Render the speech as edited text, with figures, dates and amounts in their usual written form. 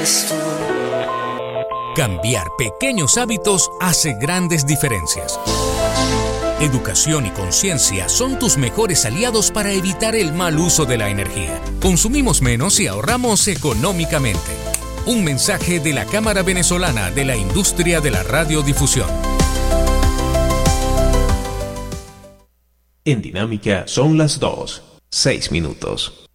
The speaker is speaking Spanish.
eres tú. Cambiar pequeños hábitos hace grandes diferencias. Educación y conciencia son tus mejores aliados para evitar el mal uso de la energía. Consumimos menos y ahorramos económicamente. Un mensaje de la Cámara Venezolana de la Industria de la Radiodifusión. En Dinámica son las 2:06.